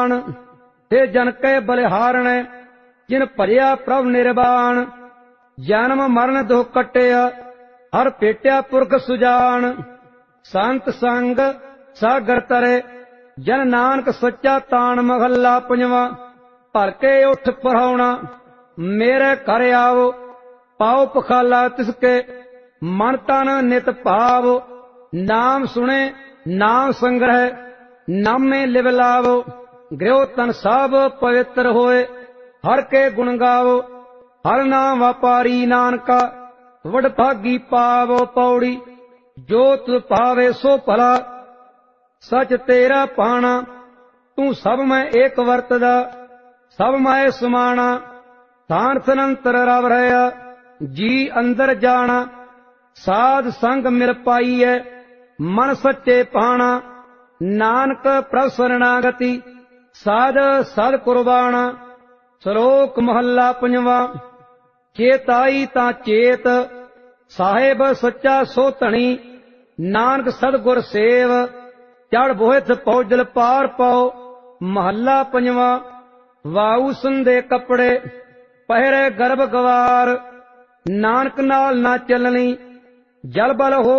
निधान। ते जन कै बलिहारण जिन भरिया प्रभ निर्वाण। जन्म मरण दुख कटिया हर भेटिया पुरख सुजान। संत संग सागर तरे जन नानक सच्चा तान। महला पंजवा। भर के उठ पढ़ाउना मेरे घर आओ। पाओ पखाला तिसके मन तन नित भाव। नाम सुने नाम संग्रह नामे लिव लावो। गृह तन सब पवित्र होए हर के गुण गावो। हर नाम व्यापारी नानका वड भागी पावो। पौड़ी जो तुझ पावे सो भला सच तेरा पाना। तू सब में एक वर्तदा सब माए समाना। थान सनंतर रव रहा जी अंदर जाना। साध संग मिल पाईए मन सच्चे पाना। नानक प्रभ शरणागति साध सद कुर्बाना। श्लोक महला पंजवा। चेताई ता चेत साहेब सच्चा सो धनी। नानक सतगुर सेव चढ़ बोहित पौजल पार पाओ। महला पंजवा। वाऊ सुंदे कपड़े पहरे गर्भ गवार। नानक नाल ना चलनी जल बल हो